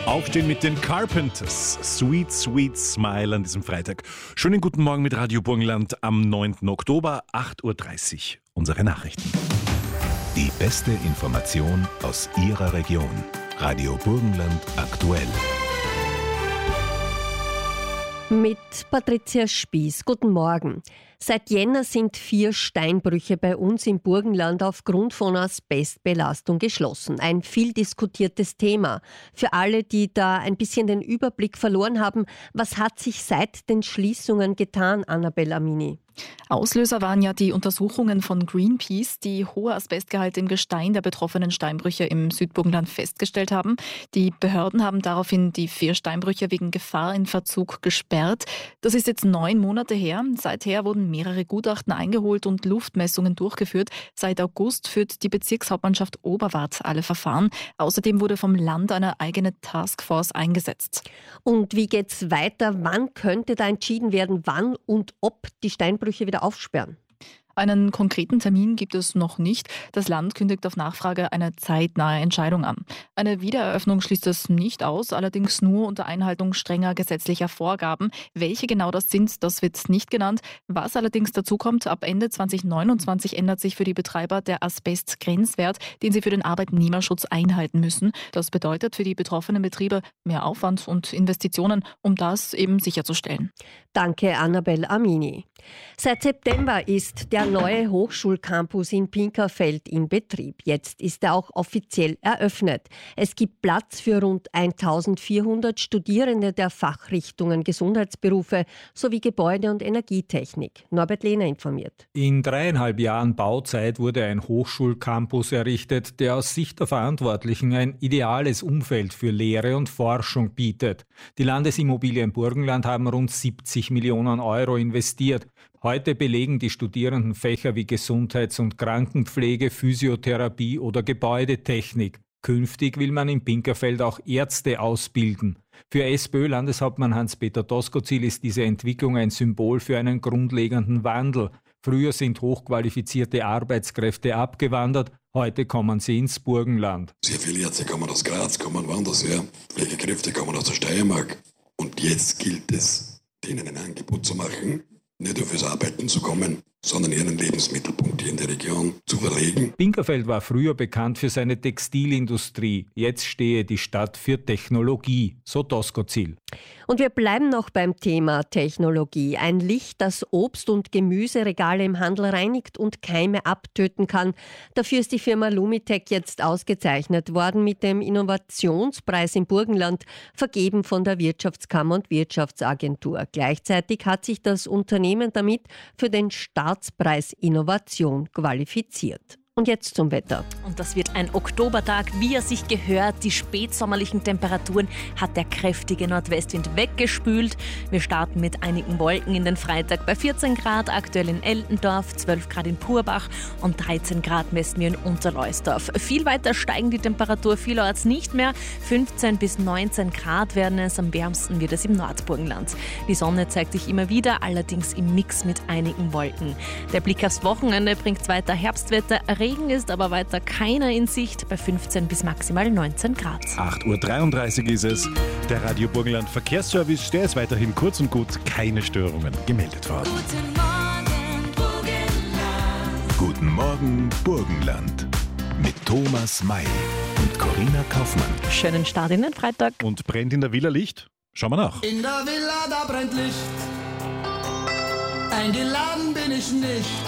Aufstehen mit den Carpenters. Sweet, sweet smile an diesem Freitag. Schönen guten Morgen mit Radio Burgenland am 9. Oktober, 8.30 Uhr. Unsere Nachrichten. Die beste Information aus Ihrer Region. Radio Burgenland aktuell. Mit Patricia Spieß. Guten Morgen. Seit Jänner sind 4 Steinbrüche bei uns im Burgenland aufgrund von Asbestbelastung geschlossen. Ein viel diskutiertes Thema. Für alle, die da ein bisschen den Überblick verloren haben, was hat sich seit den Schließungen getan, Annabel Amini? Auslöser waren ja die Untersuchungen von Greenpeace, die hohe Asbestgehalte im Gestein der betroffenen Steinbrüche im Südburgenland festgestellt haben. Die Behörden haben daraufhin die 4 Steinbrüche wegen Gefahr in Verzug gesperrt. Das ist jetzt 9 Monate her. Seither wurden mehrere Gutachten eingeholt und Luftmessungen durchgeführt. Seit August führt die Bezirkshauptmannschaft Oberwart alle Verfahren. Außerdem wurde vom Land eine eigene Taskforce eingesetzt. Und wie geht's weiter? Wann könnte da entschieden werden, wann und ob die Steinbrüche wieder aufsperren? Einen konkreten Termin gibt es noch nicht. Das Land kündigt auf Nachfrage eine zeitnahe Entscheidung an. Eine Wiedereröffnung schließt es nicht aus, allerdings nur unter Einhaltung strenger gesetzlicher Vorgaben. Welche genau das sind, das wird nicht genannt. Was allerdings dazu kommt, ab Ende 2029 ändert sich für die Betreiber der Asbestgrenzwert, den sie für den Arbeitnehmerschutz einhalten müssen. Das bedeutet für die betroffenen Betriebe mehr Aufwand und Investitionen, um das eben sicherzustellen. Danke, Annabel Amini. Seit September ist der neue Hochschulcampus in Pinkerfeld in Betrieb. Jetzt ist er auch offiziell eröffnet. Es gibt Platz für rund 1400 Studierende der Fachrichtungen Gesundheitsberufe sowie Gebäude- und Energietechnik. Norbert Lehner informiert. In 3,5 Jahren Bauzeit wurde ein Hochschulcampus errichtet, der aus Sicht der Verantwortlichen ein ideales Umfeld für Lehre und Forschung bietet. Die Landesimmobilien Burgenland haben rund 70 Millionen Euro investiert. Heute belegen die Studierenden Fächer wie Gesundheits- und Krankenpflege, Physiotherapie oder Gebäudetechnik. Künftig will man in Pinkerfeld auch Ärzte ausbilden. Für SPÖ-Landeshauptmann Hans-Peter Doskozil ist diese Entwicklung ein Symbol für einen grundlegenden Wandel. Früher sind hochqualifizierte Arbeitskräfte abgewandert, heute kommen sie ins Burgenland. Sehr viele Ärzte kommen aus Graz, kommen woanders her, Pflegekräfte kommen aus der Steiermark. Und jetzt gilt es, denen ein Angebot zu machen, nicht nur fürs Arbeiten zu kommen, sondern ihren Lebensmittelpunkt hier in der Region zu verlegen. Pinkerfeld war früher bekannt für seine Textilindustrie. Jetzt stehe die Stadt für Technologie, so Doskozil. Und wir bleiben noch beim Thema Technologie. Ein Licht, das Obst- und Gemüseregale im Handel reinigt und Keime abtöten kann. Dafür ist die Firma Lumitech jetzt ausgezeichnet worden mit dem Innovationspreis im Burgenland, vergeben von der Wirtschaftskammer und Wirtschaftsagentur. Gleichzeitig hat sich das Unternehmen damit für den Staatspreis Innovation qualifiziert. Und jetzt zum Wetter. Und das wird ein Oktobertag, wie er sich gehört. Die spätsommerlichen Temperaturen hat der kräftige Nordwestwind weggespült. Wir starten mit einigen Wolken in den Freitag bei 14 Grad, aktuell in Eltendorf, 12 Grad in Purbach und 13 Grad messen wir in Unterleusdorf. Viel weiter steigen die Temperatur vielerorts nicht mehr. 15 bis 19 Grad werden es, am wärmsten wird es im Nordburgenland. Die Sonne zeigt sich immer wieder, allerdings im Mix mit einigen Wolken. Der Blick aufs Wochenende bringt weiter Herbstwetter. Regen ist aber weiter keiner in Sicht bei 15 bis maximal 19 Grad. 8.33 Uhr ist es. Der Radio Burgenland Verkehrsservice, der ist weiterhin kurz und gut, keine Störungen gemeldet worden. Guten Morgen Burgenland. Mit Thomas May und Corinna Kaufmann. Schönen Start in den Freitag. Und brennt in der Villa Licht? Schauen wir nach. In der Villa, da brennt Licht. Eingeladen bin ich nicht.